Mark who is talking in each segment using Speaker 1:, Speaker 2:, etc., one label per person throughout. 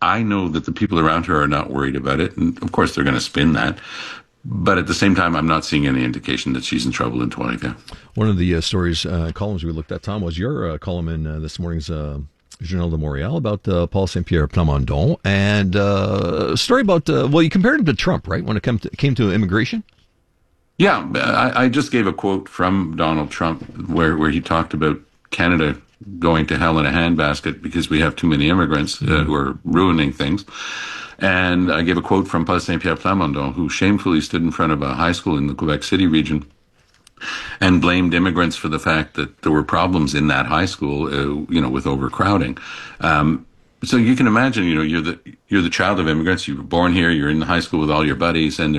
Speaker 1: I know that the people around her are not worried about it. And of course, they're going to spin that. But at the same time, I'm not seeing any indication that she's in trouble in Tuanica.
Speaker 2: One of the columns we looked at, Tom, was your column in this morning's Journal de Montréal about Paul Saint-Pierre Plamondon, and a story about, you compared him to Trump, right, when it came to immigration?
Speaker 1: Yeah, I just gave a quote from Donald Trump where he talked about Canada going to hell in a handbasket because we have too many immigrants who are ruining things. And I gave a quote from Paul Saint-Pierre Plamondon, who shamefully stood in front of a high school in the Quebec City region and blamed immigrants for the fact that there were problems in that high school, with overcrowding. So you can imagine, you're the child of immigrants. You were born here. You're in high school with all your buddies, and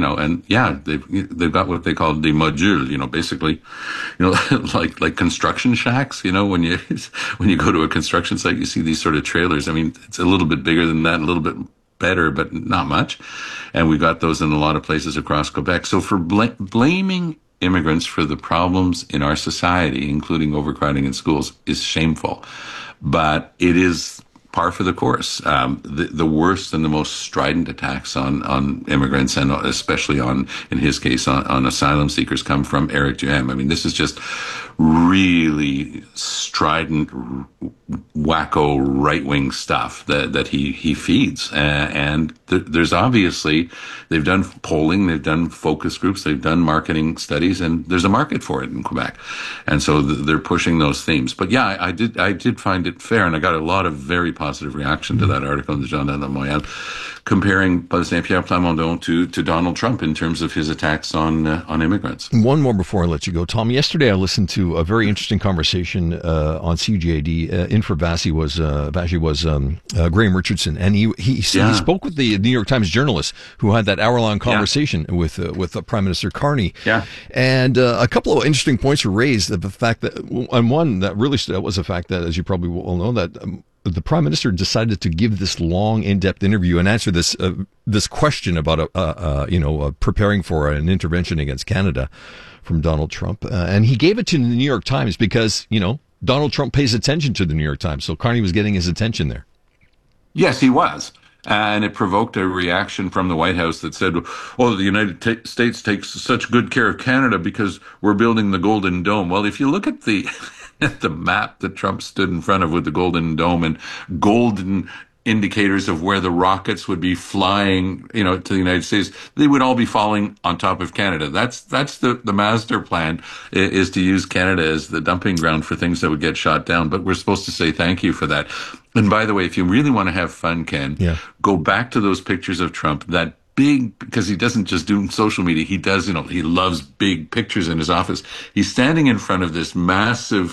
Speaker 1: they've got what they call des modules. Basically, like construction shacks. When you go to a construction site, you see these sort of trailers. I mean, it's a little bit bigger than that, a little bit better, but not much. And we've got those in a lot of places across Quebec. So for blaming immigrants for the problems in our society, including overcrowding in schools, is shameful. But it is par for the course. The worst and the most strident attacks on immigrants, and especially in his case, on asylum seekers, come from Éric Duhaime. I mean, this is just really strident, wacko right-wing stuff that he feeds. And there's obviously, they've done polling, they've done focus groups, they've done marketing studies, and there's a market for it in Quebec. And so they're pushing those themes. But yeah, I did find it fair, and I got a lot of very positive reaction to that article in the Journal de Montréal, comparing Paul Saint-Pierre Plamondon to Donald Trump in terms of his attacks on immigrants.
Speaker 2: One more before I let you go, Tom. Yesterday I listened to a very interesting conversation on CJAD. In for Vasi was Graham Richardson, and he spoke with the New York Times journalist who had that hour-long conversation with Prime Minister Carney.
Speaker 1: Yeah.
Speaker 2: And a couple of interesting points were raised. The fact that, and one that really stood out was the fact that, as you probably will know, that the Prime Minister decided to give this long, in-depth interview and answer this question about preparing for an intervention against Canada from Donald Trump, and he gave it to the New York Times because Donald Trump pays attention to the New York Times, so Carney was getting his attention there.
Speaker 1: Yes, he was. And it provoked a reaction from the White House that said, the United States takes such good care of Canada because we're building the Golden Dome. Well, if you look at the map that Trump stood in front of with the Golden Dome and golden indicators of where the rockets would be flying, to the United States, they would all be falling on top of Canada. That's the master plan, is to use Canada as the dumping ground for things that would get shot down. But we're supposed to say thank you for that. And by the way, if you really want to have fun, Ken, go back to those pictures of Trump, that big, because he doesn't just do social media, he does, he loves big pictures in his office. He's standing in front of this massive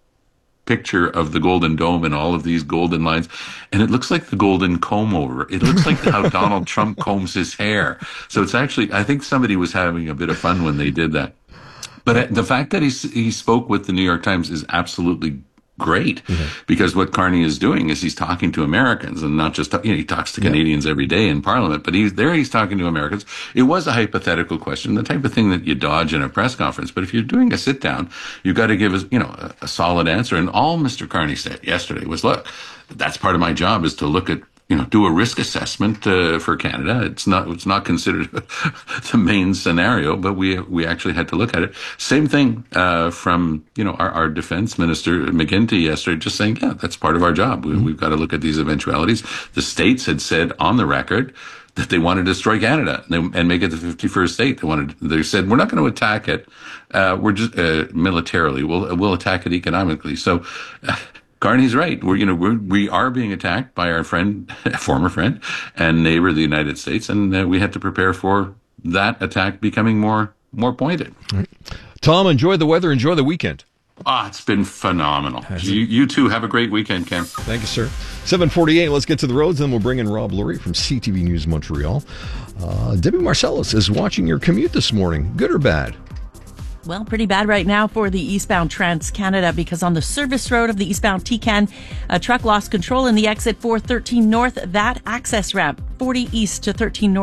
Speaker 1: picture of the Golden Dome and all of these golden lines, and it looks like the golden comb over. It looks like how Donald Trump combs his hair. So it's actually, I think somebody was having a bit of fun when they did that. But the fact that he spoke with the New York Times is absolutely great, because what Carney is doing is he's talking to Americans, and not just, he talks to Canadians every day in Parliament, but he's talking to Americans. It was a hypothetical question, the type of thing that you dodge in a press conference. But if you're doing a sit down, you've got to give us, a solid answer. And all Mr. Carney said yesterday was, look, that's part of my job, is to look at, do a risk assessment for Canada. It's not considered the main scenario, but we actually had to look at it. Same thing from our defense minister McGuinty yesterday, just saying, that's part of our job. We've got to look at these eventualities. The states had said on the record that they wanted to destroy Canada and make it the 51st state. They said, we're not going to attack it. We're just militarily. We'll attack it economically. So. Carney's right. We are being attacked by our former friend and neighbor, the United States, and we had to prepare for that attack becoming more pointed.
Speaker 2: Right. Tom, enjoy the weather. Enjoy the weekend.
Speaker 1: It's been phenomenal. You too have a great weekend, Ken.
Speaker 2: Thank you, sir. 7:48. Let's get to the roads, then we'll bring in Rob Lurie from CTV News Montreal. Debbie Marcellus is watching your commute this morning. Good or bad?
Speaker 3: Well, pretty bad right now for the eastbound Trans-Canada, because on the service road of the eastbound TCAN, a truck lost control in the exit for 13 North. That access ramp, 40 East to 13 North,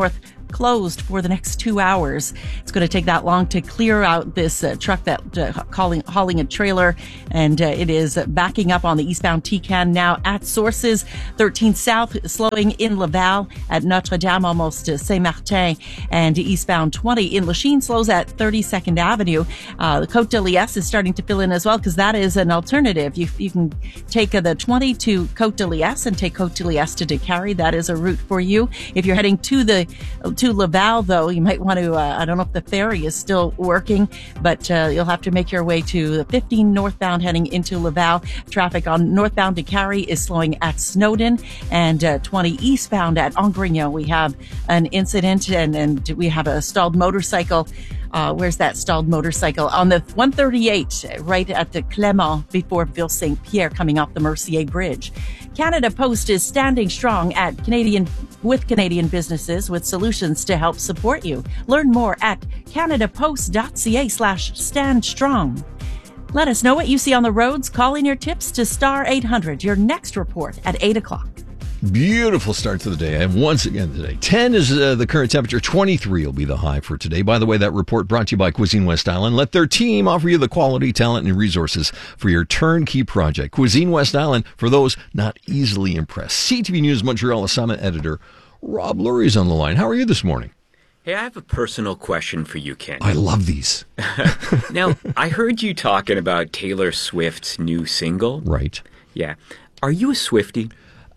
Speaker 3: closed for the next 2 hours. It's going to take that long to clear out this truck that hauling a trailer, and it is backing up on the eastbound TCAN now at sources. 13 South slowing in Laval at Notre Dame, almost to Saint-Martin, and eastbound 20 in Lachine slows at 32nd Avenue. The Côte de Liesse is starting to fill in as well, because that is an alternative. You can take the 20 to Côte de Liesse and take Côte de Liesse to Décarie. That is a route for you. If you're heading to Laval, though, you might want to, I don't know if the ferry is still working, but you'll have to make your way to the 15 northbound heading into Laval. Traffic on northbound Décarie is slowing at Snowden, and 20 eastbound at Angrignon. We have an incident, and we have a stalled motorcycle. Where's that stalled motorcycle? On the 138, right at the Clément before Ville Saint-Pierre, coming off the Mercier Bridge. Canada Post is standing strong with Canadian businesses with solutions to help support you. Learn more at canadapost.ca/standstrong. Let us know what you see on the roads. Call in your tips to Star 800. Your next report at 8 o'clock.
Speaker 2: Beautiful start to the day. And once again today, 10 is the current temperature. 23 will be the high for today. By the way, that report brought to you by Cuisine West Island. Let their team offer you the quality, talent, and resources for your turnkey project. Cuisine West Island, for those not easily impressed. CTV News Montreal assignment editor Rob Lurie is on the line. How are you this morning?
Speaker 4: Hey, I have a personal question for you, Ken.
Speaker 2: I love these.
Speaker 4: Now, I heard you talking about Taylor Swift's new single.
Speaker 2: Right.
Speaker 4: Yeah. Are you a Swiftie?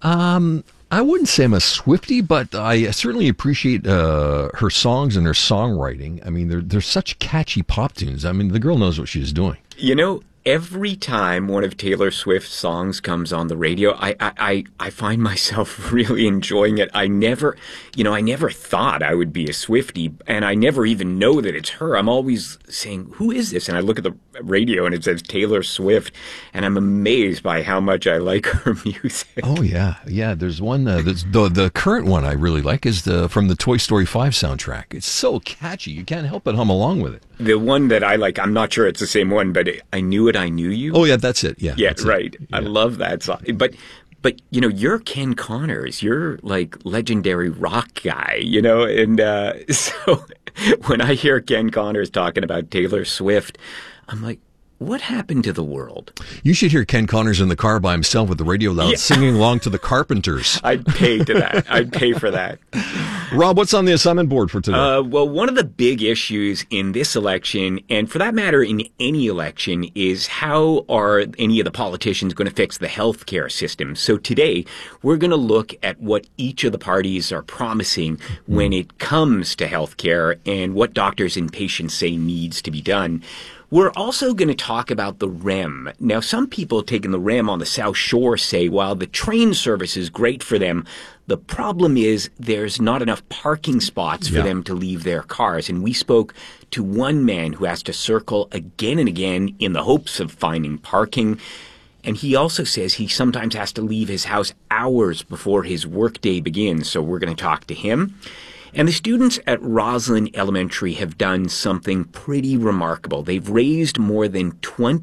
Speaker 2: I wouldn't say I'm a Swiftie, but I certainly appreciate her songs and her songwriting. I mean, they're such catchy pop tunes. I mean, the girl knows what she's doing.
Speaker 4: You know, every time one of Taylor Swift's songs comes on the radio, I find myself really enjoying it. I never thought I would be a Swiftie, and I never even know that it's her. I'm always saying, who is this? And I look at the radio and it says Taylor Swift, and I'm amazed by how much I like her music.
Speaker 2: Oh, yeah. Yeah, there's one, the current one I really like is from the Toy Story 5 soundtrack. It's so catchy. You can't help but hum along with it.
Speaker 4: The one that I like, I'm not sure it's the same one, but I Knew It, I Knew You.
Speaker 2: Oh, yeah, that's it. Yeah,
Speaker 4: yeah, right.
Speaker 2: Yeah.
Speaker 4: I love that song. But you know, you're Ken Connors. You're like legendary rock guy, you know, and so when I hear Ken Connors talking about Taylor Swift, I'm like, what happened to the world?
Speaker 2: You should hear Ken Connors in the car by himself with the radio loud, singing along to the Carpenters.
Speaker 4: I'd pay to that. I'd pay for that.
Speaker 2: Rob, what's on the assignment board for today?
Speaker 4: Well, one of the big issues in this election, and for that matter in any election, is how are any of the politicians going to fix the healthcare system? So today, we're going to look at what each of the parties are promising when it comes to healthcare and what doctors and patients say needs to be done. We're also going to talk about the REM. Now, some people taking the REM on the South Shore say, while the train service is great for them, the problem is there's not enough parking spots for them to leave their cars. And we spoke to one man who has to circle again and again in the hopes of finding parking. And he also says he sometimes has to leave his house hours before his workday begins. So we're going to talk to him. And the students at Roslyn Elementary have done something pretty remarkable. They've raised more than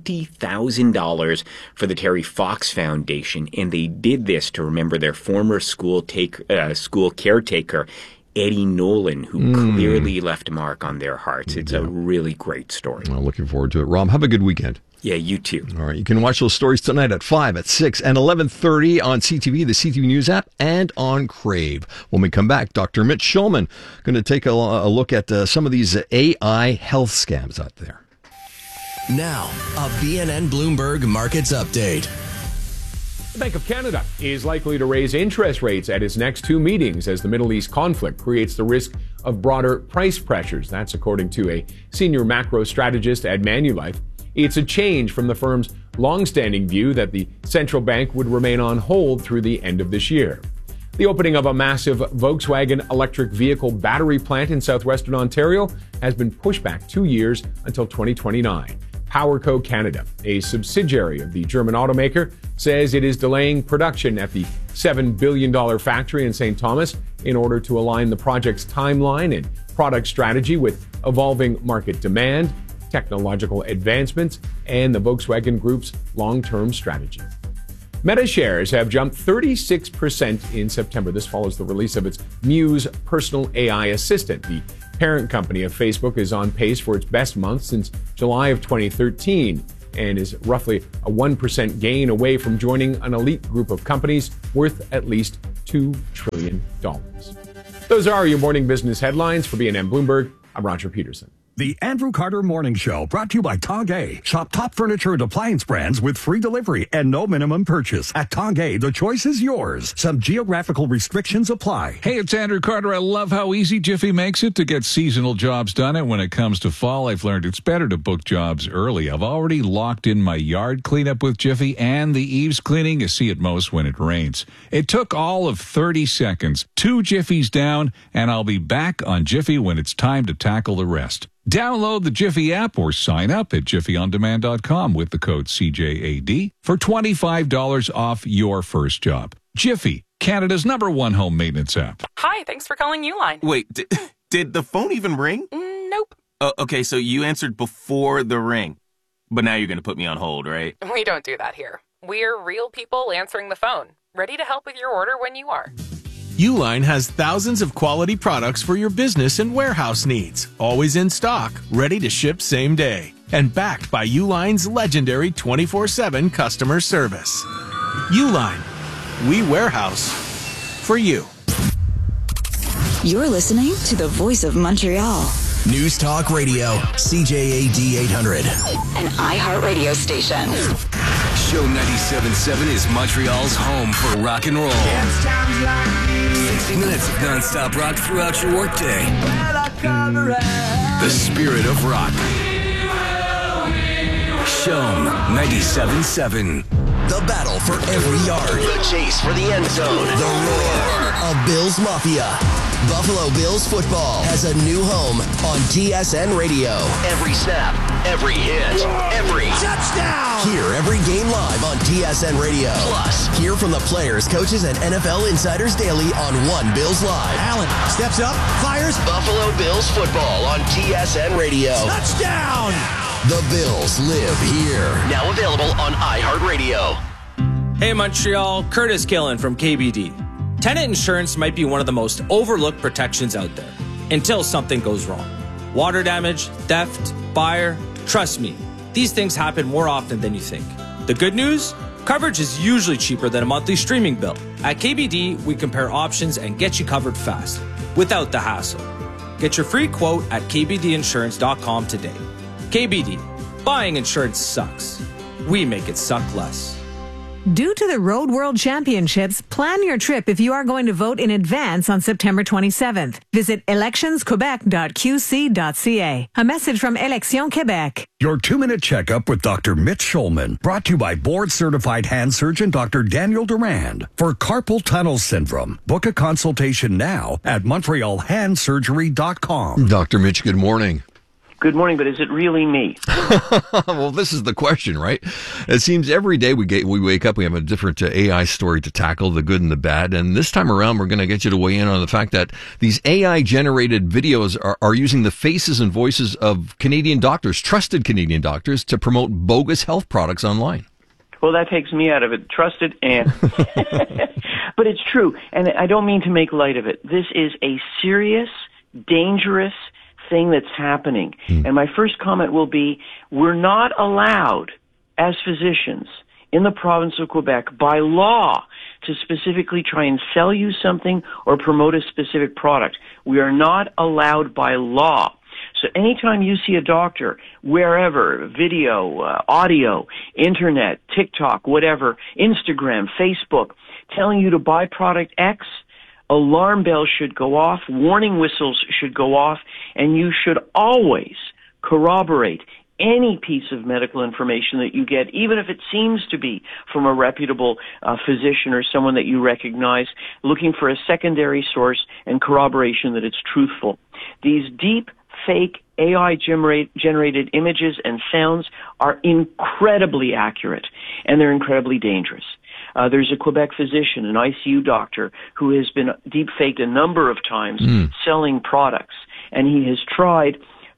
Speaker 4: $20,000 for the Terry Fox Foundation, and they did this to remember their former school caretaker, Eddie Nolan, who clearly left a mark on their hearts. It's a really great story.
Speaker 2: Well, looking forward to it. Rob, have a good weekend.
Speaker 4: Yeah, you too.
Speaker 2: All right. You can watch those stories tonight at 5, at 6, and 11:30 on CTV, the CTV News app, and on Crave. When we come back, Dr. Mitch Schulman going to take a look at some of these AI health scams out there.
Speaker 5: Now, a BNN Bloomberg Markets Update.
Speaker 6: The Bank of Canada is likely to raise interest rates at its next two meetings as the Middle East conflict creates the risk of broader price pressures. That's according to a senior macro strategist at Manulife. It's a change from the firm's long-standing view that the central bank would remain on hold through the end of this year. The opening of a massive Volkswagen electric vehicle battery plant in southwestern Ontario has been pushed back 2 years until 2029. PowerCo Canada, a subsidiary of the German automaker, says it is delaying production at the $7 billion factory in St. Thomas in order to align the project's timeline and product strategy with evolving market demand, technological advancements, and the Volkswagen Group's long-term strategy. Meta shares have jumped 36% in September. This follows the release of its Muse personal AI assistant. The parent company of Facebook is on pace for its best month since July of 2013 and is roughly a 1% gain away from joining an elite group of companies worth at least $2 trillion. Those are your morning business headlines. For BNN Bloomberg, I'm Roger Peterson.
Speaker 7: The Andrew Carter Morning Show, brought to you by Tongay. Shop top furniture and appliance brands with free delivery and no minimum purchase. At Tongay, the choice is yours. Some geographical restrictions apply.
Speaker 8: Hey, it's Andrew Carter. I love how easy Jiffy makes it to get seasonal jobs done. And when it comes to fall, I've learned it's better to book jobs early. I've already locked in my yard cleanup with Jiffy and the eaves cleaning you see at most when it rains. It took all of 30 seconds, 2 Jiffies down, and I'll be back on Jiffy when it's time to tackle the rest. Download the Jiffy app or sign up at jiffyondemand.com with the code CJAD for $25 off your first job. Jiffy, Canada's #1 home maintenance app.
Speaker 9: Hi, thanks for calling Uline.
Speaker 10: Wait, did the phone even ring?
Speaker 9: Nope.
Speaker 10: Okay, so you answered before the ring. But now you're going to put me on hold, right?
Speaker 9: We don't do that here. We're real people answering the phone, ready to help with your order when you are.
Speaker 11: Uline has thousands of quality products for your business and warehouse needs, always in stock, ready to ship same day, and backed by Uline's legendary 24/7 customer service. Uline, we warehouse for you.
Speaker 12: You're listening to the Voice of Montreal.
Speaker 5: News Talk Radio, CJAD 800.
Speaker 12: An iHeartRadio station.
Speaker 5: Show 97.7 is Montreal's home for rock and roll. 60 minutes of non-stop rock throughout your workday. The spirit of rock. Show 97.7. The battle for every yard. The chase for the end zone. The roar of Bills Mafia. Buffalo Bills football has a new home on TSN Radio. Every snap, every hit, every touchdown. Hear every game live on TSN Radio. Plus, hear from the players, coaches, and NFL insiders daily on One Bills Live. Allen steps up, fires. Buffalo Bills football on TSN Radio. Touchdown! The Bills live here. Now available on iHeartRadio.
Speaker 13: Hey Montreal, Curtis Killen from KBD. Tenant insurance might be one of the most overlooked protections out there until something goes wrong. Water damage, theft, fire. Trust me, these things happen more often than you think. The good news? Coverage is usually cheaper than a monthly streaming bill. At KBD, we compare options and get you covered fast, without the hassle. Get your free quote at kbdinsurance.com today. KBD, buying insurance sucks. We make it suck less.
Speaker 14: Due to the Road World Championships, plan your trip if you are going to vote in advance on September 27th. Visit electionsquebec.qc.ca. A message from Élections Québec.
Speaker 7: Your 2-minute checkup with Dr. Mitch Schulman, brought to you by board-certified hand surgeon Dr. Daniel Durand. For carpal tunnel syndrome, book a consultation now at montrealhandsurgery.com.
Speaker 2: Dr. Mitch, good morning.
Speaker 15: Good morning, but is it really me?
Speaker 2: Well, this is the question, right? It seems every day we wake up, we have a different AI story to tackle, the good and the bad. And this time around, we're going to get you to weigh in on the fact that these AI-generated videos are using the faces and voices of Canadian doctors, trusted Canadian doctors, to promote bogus health products online.
Speaker 15: Well, that takes me out of it. Trusted and... But it's true, and I don't mean to make light of it. This is a serious, dangerous thing that's happening. And my first comment will be, we're not allowed as physicians in the province of Quebec by law to specifically try and sell you something or promote a specific product. We are not allowed by law. So anytime you see a doctor, wherever, video, audio, internet, TikTok, whatever, Instagram, Facebook, telling you to buy product X, alarm bells should go off, warning whistles should go off, and you should always corroborate any piece of medical information that you get, even if it seems to be from a reputable physician or someone that you recognize, looking for a secondary source and corroboration that it's truthful. These deep, fake, AI-generated images and sounds are incredibly accurate, and they're incredibly dangerous. There's a Quebec physician, an ICU doctor, who has been deep-faked a number of times selling products, and he has tried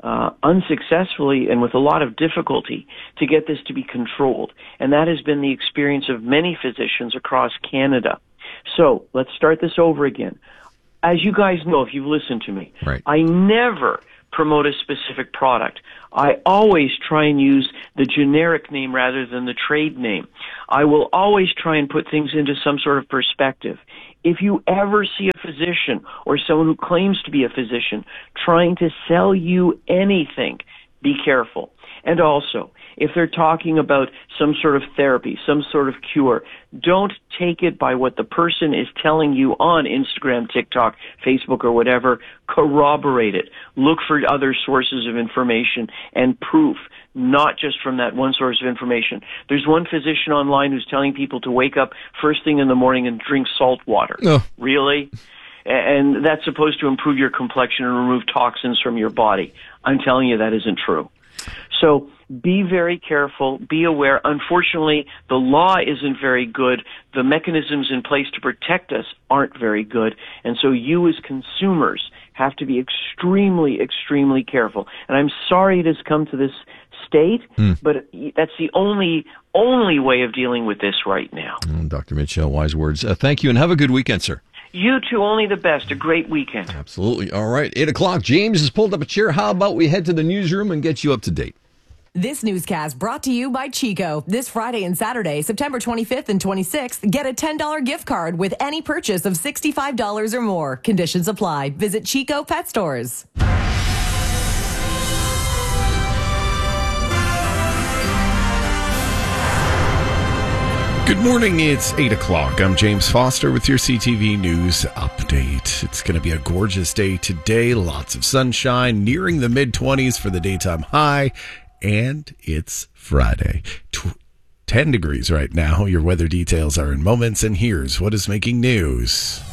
Speaker 15: unsuccessfully and with a lot of difficulty to get this to be controlled. And that has been the experience of many physicians across Canada. So let's start this over again. As you guys know, if you've listened to me,
Speaker 2: right.
Speaker 15: I never promote a specific product. I always try and use the generic name rather than the trade name. I will always try and put things into some sort of perspective. If you ever see a physician or someone who claims to be a physician trying to sell you anything, be careful. And also, if they're talking about some sort of therapy, some sort of cure, don't take it by what the person is telling you on Instagram, TikTok, Facebook, or whatever. Corroborate it. Look for other sources of information and proof, not just from that one source of information. There's one physician online who's telling people to wake up first thing in the morning and drink salt water.
Speaker 2: Oh.
Speaker 15: Really? And that's supposed to improve your complexion and remove toxins from your body. I'm telling you that isn't true. So be very careful, be aware. Unfortunately, the law isn't very good. The mechanisms in place to protect us aren't very good. And so you as consumers have to be extremely, extremely careful. And I'm sorry it has come to this state, but that's the only way of dealing with this right now.
Speaker 2: Dr. Mitchell, wise words. Thank you, and have a good weekend, sir.
Speaker 15: You too, only the best. A great weekend.
Speaker 2: Absolutely. All right, 8 o'clock. James has pulled up a chair. How about we head to the newsroom and get you up to date?
Speaker 16: This newscast brought to you by Chico. This Friday and Saturday, September 25th and 26th, get a $10 gift card with any purchase of $65 or more. Conditions apply. Visit Chico Pet Stores.
Speaker 17: Good morning, it's 8 o'clock. I'm James Foster with your CTV News Update. It's going to be a gorgeous day today. Lots of sunshine, nearing the mid-20s for the daytime high, and it's Friday. 10 degrees right now. Your weather details are in moments, and here's what is making news.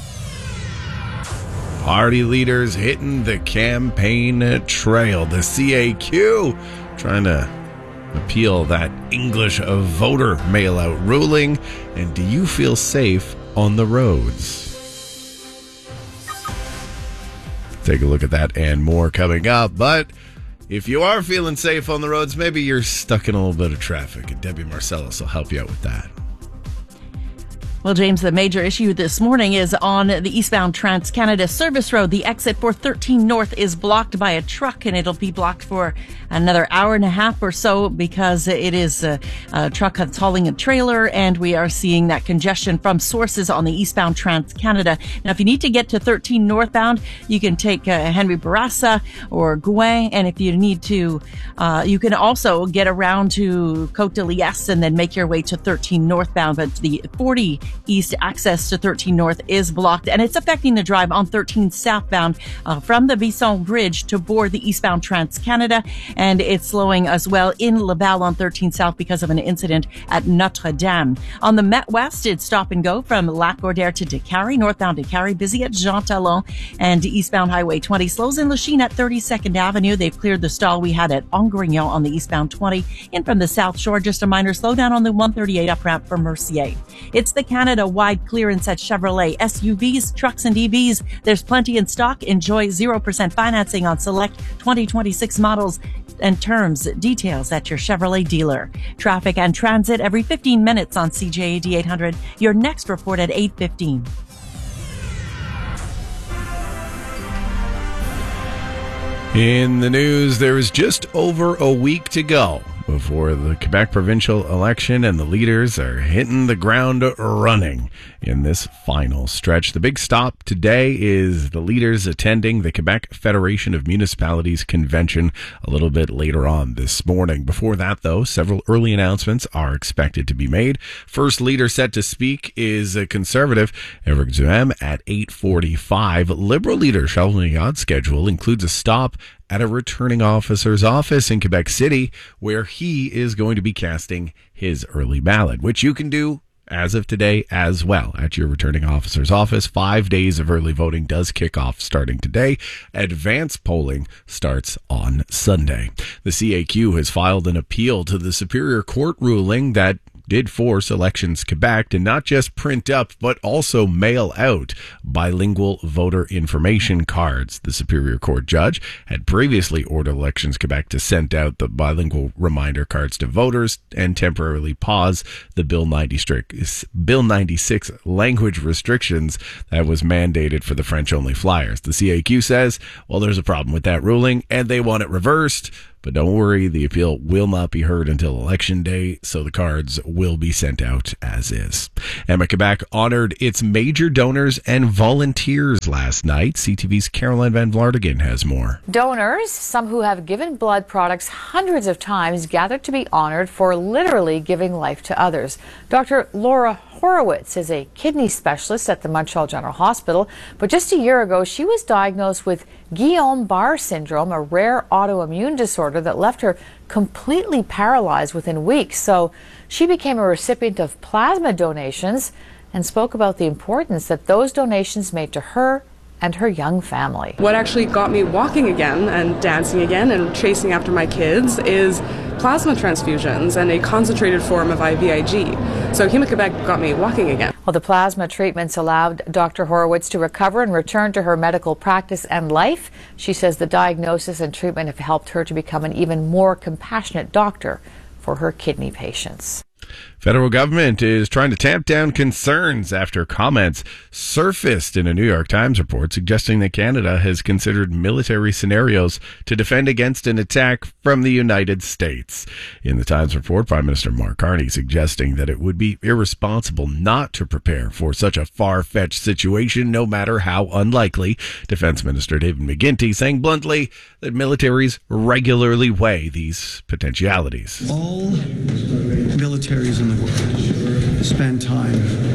Speaker 17: Party leaders hitting the campaign trail. The CAQ trying to appeal that English voter mail-out ruling. And do you feel safe on the roads? Take a look at that and more coming up. But if you are feeling safe on the roads, maybe you're stuck in a little bit of traffic, and Debbie Marcellus will help you out with that.
Speaker 3: Well, James, the major issue this morning is on the eastbound Trans-Canada Service Road. The exit for 13 North is blocked by a truck, and it'll be blocked for another hour and a half or so because it is a truck that's hauling a trailer, and we are seeing that congestion from sources on the eastbound Trans-Canada. Now, if you need to get to 13 northbound, you can take Henry Bourassa or Gouin, and if you need to, you can also get around to Côte de Liesse and then make your way to 13 northbound, but the 40 east access to 13 North is blocked, and it's affecting the drive on 13 southbound from the Bisson Bridge to board the eastbound Trans-Canada, and it's slowing as well in Laval on 13 South because of an incident at Notre Dame. On the Met West, it's stop and go from Lac-Gaudière to Décarie, northbound Décarie, busy at Jean Talon, and eastbound Highway 20 slows in Lachine at 32nd Avenue. They've cleared the stall we had at Angrignon on the eastbound 20. In from the South Shore, just a minor slowdown on the 138 up ramp for Mercier. It's the Canada-wide clearance at Chevrolet. SUVs, trucks, and EVs. There's plenty in stock. Enjoy 0% financing on select 2026 models and terms. Details at your Chevrolet dealer. Traffic and transit every 15 minutes on CJAD 800. Your next report at 8:15.
Speaker 17: In the news, there is just over a week to go before the Quebec provincial election, and the leaders are hitting the ground running in this final stretch. The big stop today is the leaders attending the Quebec Federation of Municipalities convention a little bit later on this morning. Before that, though, several early announcements are expected to be made. First leader set to speak is a Conservative, Éric Duhaime, at 8:45. Liberal leader Charles Milliard's schedule includes a stop at a returning officer's office in Quebec City, where he is going to be casting his early ballot, which you can do as of today as well at your returning officer's office. 5 days of early voting does kick off starting today. Advance polling starts on Sunday. The CAQ has filed an appeal to the Superior Court ruling that did force Elections Quebec to not just print up, but also mail out bilingual voter information cards. The Superior Court judge had previously ordered Elections Quebec to send out the bilingual reminder cards to voters and temporarily pause the Bill 96 language restrictions that was mandated for the French-only flyers. The CAQ says, well, there's a problem with that ruling, and they want it reversed. But don't worry, the appeal will not be heard until Election Day, so the cards will be sent out as is. Emma Quebec honored its major donors and volunteers last night. CTV's Caroline Van Vlartigan has more.
Speaker 18: Donors, some who have given blood products hundreds of times, gathered to be honored for literally giving life to others. Dr. Laura Horowitz is a kidney specialist at the Montreal General Hospital, but just a year ago she was diagnosed with Guillain-Barré syndrome, a rare autoimmune disorder that left her completely paralyzed within weeks. So she became a recipient of plasma donations and spoke about the importance that those donations made to her and her young family.
Speaker 19: What actually got me walking again and dancing again and chasing after my kids is plasma transfusions and a concentrated form of IVIG. So Héma-Québec got me walking again.
Speaker 18: Well, the plasma treatments allowed Dr. Horowitz to recover and return to her medical practice and life. She says the diagnosis and treatment have helped her to become an even more compassionate doctor for her kidney patients.
Speaker 17: Federal government is trying to tamp down concerns after comments surfaced in a New York Times report suggesting that Canada has considered military scenarios to defend against an attack from the United States. In the Times report, Prime Minister Mark Carney suggesting that it would be irresponsible not to prepare for such a far-fetched situation, no matter how unlikely. Defense Minister David McGuinty saying bluntly that militaries regularly weigh these potentialities.
Speaker 20: All militaries in the world spend time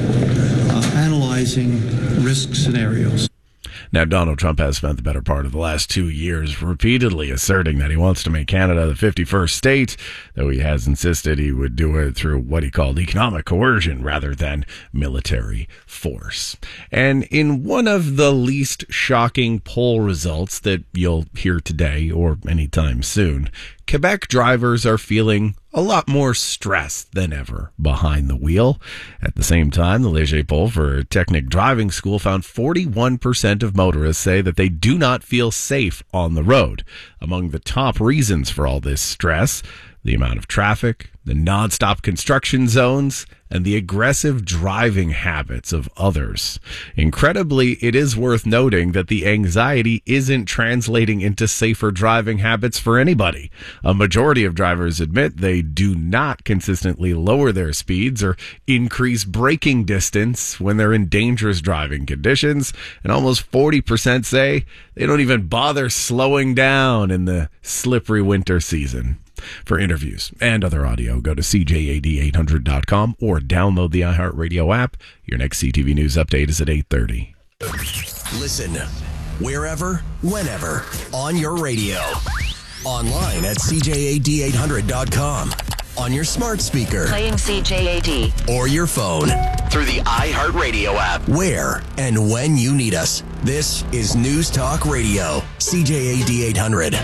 Speaker 20: analyzing risk scenarios.
Speaker 17: Now, Donald Trump has spent the better part of the last 2 years repeatedly asserting that he wants to make Canada the 51st state, though he has insisted he would do it through what he called economic coercion rather than military force. And in one of the least shocking poll results that you'll hear today or anytime soon, Quebec drivers are feeling a lot more stressed than ever behind the wheel. At the same time, the Léger poll for Technic Driving School found 41% of motorists say that they do not feel safe on the road. Among the top reasons for all this stress, the amount of traffic, the nonstop construction zones, and the aggressive driving habits of others. Incredibly, it is worth noting that the anxiety isn't translating into safer driving habits for anybody. A majority of drivers admit they do not consistently lower their speeds or increase braking distance when they're in dangerous driving conditions, and almost 40% say they don't even bother slowing down in the slippery winter season. For interviews and other audio, go to CJAD800.com or download the iHeartRadio app. Your next CTV News update is at 8:30.
Speaker 5: Listen wherever, whenever, on your radio. Online at CJAD800.com. On your smart speaker.
Speaker 12: Playing CJAD.
Speaker 5: Or your phone. Through the iHeartRadio app. Where and when you need us. This is News Talk Radio. CJAD 800.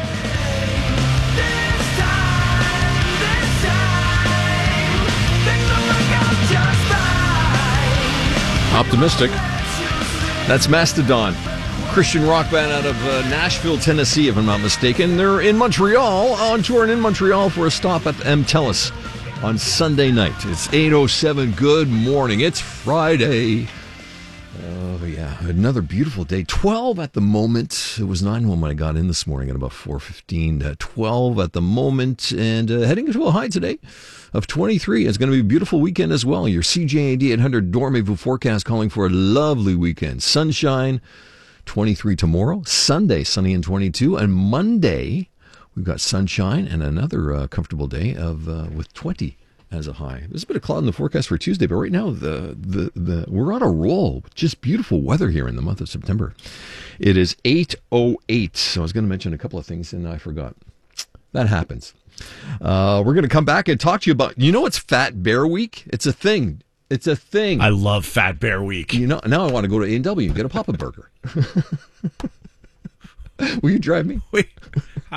Speaker 2: Optimistic. That's Mastodon, Christian rock band out of Nashville, Tennessee, if I'm not mistaken. They're in Montreal, on tour and in Montreal for a stop at MTELUS on Sunday night. It's 8:07. Good morning. It's Friday. Oh, yeah. Another beautiful day. 12 at the moment. It was 9 when I got in this morning at about 4:15. 12 at the moment and heading to a high today of 23. It's going to be a beautiful weekend as well. Your CJAD 800 Dormez-vous forecast calling for a lovely weekend. Sunshine, 23 tomorrow. Sunday, sunny and 22. And Monday, we've got sunshine and another comfortable day of with 20 as a high. There's a bit of cloud in the forecast for Tuesday, but right now we're on a roll. Just beautiful weather here in the month of September. It is 8:08. So I was going to mention a couple of things and I forgot. That happens. We're going to come back and talk to you about, it's Fat Bear Week? It's a thing. It's a thing.
Speaker 17: I love Fat Bear Week.
Speaker 2: Now I want to go to A&W and get a Papa Burger. Will you drive me?
Speaker 17: Wait, how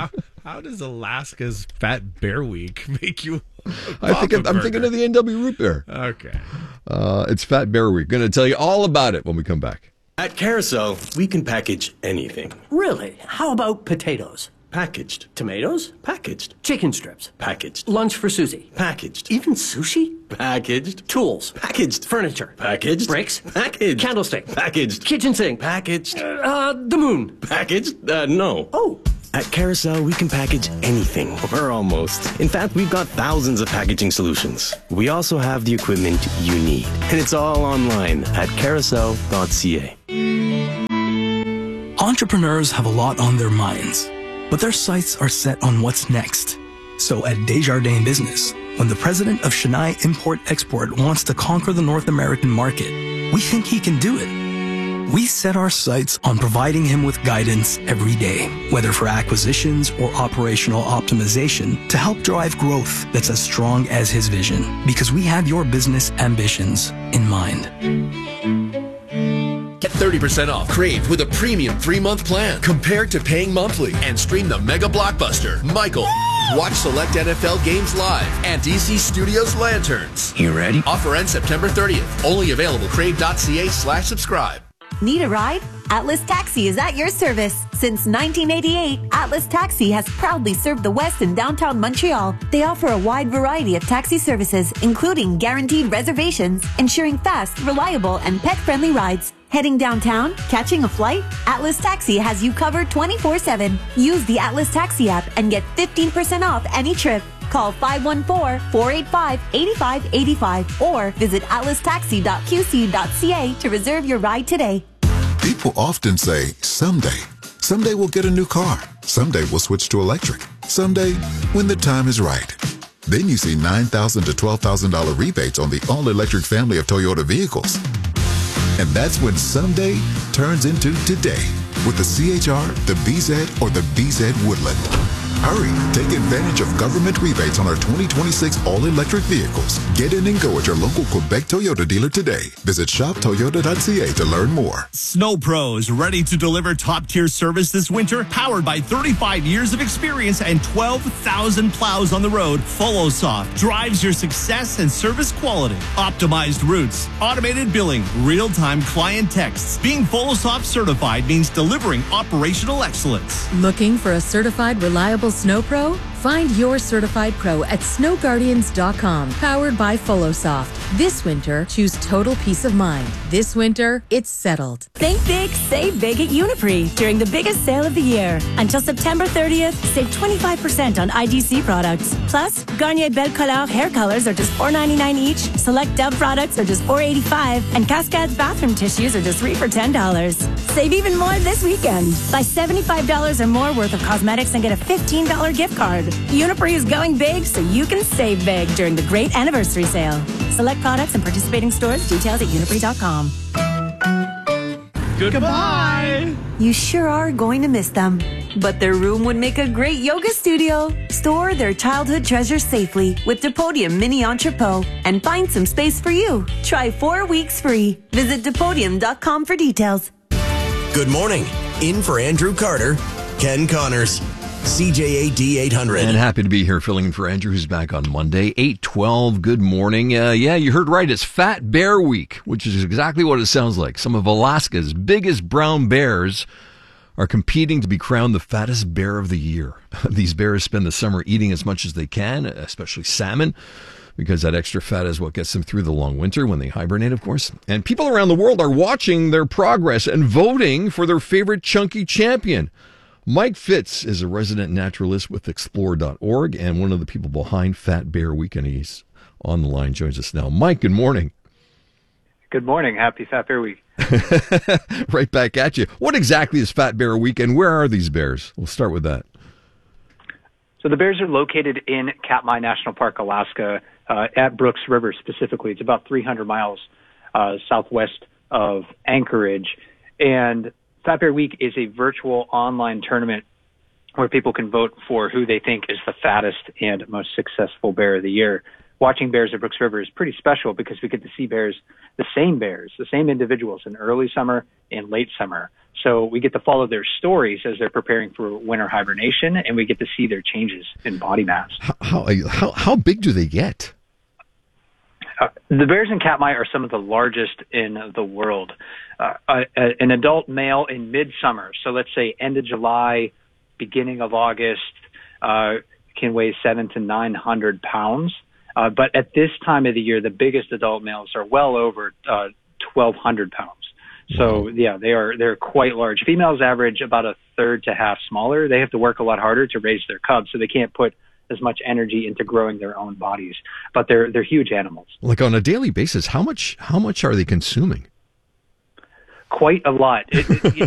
Speaker 17: How does Alaska's Fat Bear Week make you?
Speaker 2: I'm thinking of the NW root beer.
Speaker 17: Okay.
Speaker 2: It's Fat Bear Week. Going to tell you all about it when we come back.
Speaker 21: At Carousel, we can package anything.
Speaker 22: Really? How about potatoes?
Speaker 21: Packaged.
Speaker 22: Tomatoes?
Speaker 21: Packaged.
Speaker 22: Chicken strips?
Speaker 21: Packaged.
Speaker 22: Lunch for Susie?
Speaker 21: Packaged.
Speaker 22: Even sushi?
Speaker 21: Packaged.
Speaker 22: Tools?
Speaker 21: Packaged.
Speaker 22: Furniture?
Speaker 21: Packaged.
Speaker 22: Bricks?
Speaker 21: Packaged.
Speaker 22: Candlestick?
Speaker 21: Packaged.
Speaker 22: Kitchen sink?
Speaker 21: Packaged.
Speaker 22: The moon?
Speaker 21: Packaged? No.
Speaker 22: Oh.
Speaker 21: At Carousel, we can package anything, or almost. In fact, we've got thousands of packaging solutions. We also have the equipment you need, and it's all online at carousel.ca.
Speaker 23: Entrepreneurs have a lot on their minds, but their sights are set on what's next. So at Desjardins Business, when the president of Chennai Import-Export wants to conquer the North American market, we think he can do it. We set our sights on providing him with guidance every day, whether for acquisitions or operational optimization, to help drive growth that's as strong as his vision, because we have your business ambitions in mind.
Speaker 24: Get 30% off Crave with a premium 3-month plan compared to paying monthly, and stream the mega blockbuster, Michael. Watch select NFL games live and DC Studios Lanterns.
Speaker 21: You ready?
Speaker 24: Offer ends September 30th. Only available crave.ca/subscribe.
Speaker 25: Need a ride? Atlas Taxi is at your service. Since 1988, Atlas Taxi has proudly served the West and downtown Montreal. They offer a wide variety of taxi services, including guaranteed reservations, ensuring fast, reliable, and pet-friendly rides. Heading downtown? Catching a flight? Atlas Taxi has you covered 24/7. Use the Atlas Taxi app and get 15% off any trip. Call 514-485-8585 or visit atlastaxi.qc.ca to reserve your ride today.
Speaker 26: People often say, someday. Someday we'll get a new car. Someday we'll switch to electric. Someday, when the time is right. Then you see $9,000 to $12,000 rebates on the all-electric family of Toyota vehicles. And that's when someday turns into today with the CHR, the BZ, or the BZ Woodland. Hurry, take advantage of government rebates on our 2026 all-electric vehicles. Get in and go at your local Quebec Toyota dealer today. Visit shoptoyota.ca to learn more.
Speaker 27: Snow Pros, ready to deliver top-tier service this winter? Powered by 35 years of experience and 12,000 plows on the road, FoloSoft drives your success and service quality. Optimized routes, automated billing, real-time client texts. Being FoloSoft certified means delivering operational excellence.
Speaker 28: Looking for a certified, reliable Snow Pro? Find your certified pro at snowguardians.com. Powered by FoloSoft. This winter, choose total peace of mind. This winter, it's settled.
Speaker 25: Think big, save big at Uniprix during the biggest sale of the year. Until September 30th, save 25% on IGC products. Plus, Garnier Belle Couleur hair colors are just $4.99 each. Select Dove products are just $4.85. And Cascades bathroom tissues are just $3 for $10. Save even more this weekend. Buy $75 or more worth of cosmetics and get a $15 gift card. Uniprix is going big so you can save big during the great anniversary sale. Select products and participating stores. Details at uniprix.com.
Speaker 27: Goodbye.
Speaker 25: You sure are going to miss them. But their room would make a great yoga studio. Store their childhood treasures safely with Depodium Mini Entrepot and find some space for you. Try 4 weeks free. Visit Depodium.com for details.
Speaker 5: Good morning. In for Andrew Carter, Ken Connors. CJAD 800.
Speaker 2: And happy to be here filling in for Andrew, who's back on Monday, 8/12. Good morning. Yeah, you heard right. It's Fat Bear Week, which is exactly what it sounds like. Some of Alaska's biggest brown bears are competing to be crowned the fattest bear of the year. These bears spend the summer eating as much as they can, especially salmon, because that extra fat is what gets them through the long winter when they hibernate, of course. And people around the world are watching their progress and voting for their favorite chunky champion. Mike Fitz is a resident naturalist with Explore.org and one of the people behind Fat Bear Week, and he's on the line, joins us now. Mike, good morning.
Speaker 29: Good morning. Happy Fat Bear Week.
Speaker 2: Right back at you. What exactly is Fat Bear Week, and where are these bears? We'll start with that.
Speaker 29: So the bears are located in Katmai National Park, Alaska, at Brooks River specifically. It's about 300 miles southwest of Anchorage. And Fat Bear Week is a virtual online tournament where people can vote for who they think is the fattest and most successful bear of the year. Watching bears at Brooks River is pretty special because we get to see the same individuals in early summer and late summer. So we get to follow their stories as they're preparing for winter hibernation, and we get to see their changes in body mass.
Speaker 2: How big do they get?
Speaker 29: The bears in Katmai are some of the largest in the world. An adult male in midsummer, so let's say end of July, beginning of August, can weigh 700 to 900 pounds. But at this time of the year, the biggest adult males are well over 1,200 pounds. So yeah, they're quite large. Females average about a third to half smaller. They have to work a lot harder to raise their cubs, so they can't put as much energy into growing their own bodies. But they're huge animals.
Speaker 2: Like on a daily basis, how much are they consuming?
Speaker 29: Quite a lot.